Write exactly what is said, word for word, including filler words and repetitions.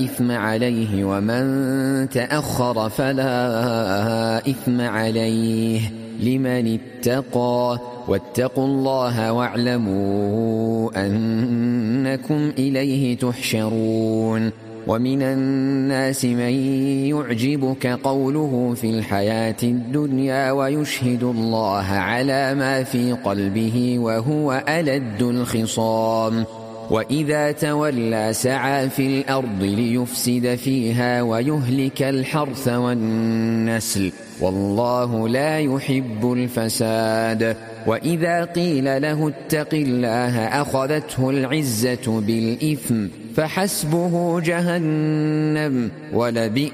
إثم عليه ومن تأخر فلا إثم عليه لمن اتقى واتقوا الله واعلموا أنكم إليه تحشرون ومن الناس من يعجبك قوله في الحياة الدنيا ويشهد الله على ما في قلبه وهو ألد الخصام وإذا تولى سعى في الأرض ليفسد فيها ويهلك الحرث والنسل والله لا يحب الفساد وإذا قيل له اتق الله أخذته العزة بالإثم فحسبه جهنم ولبئس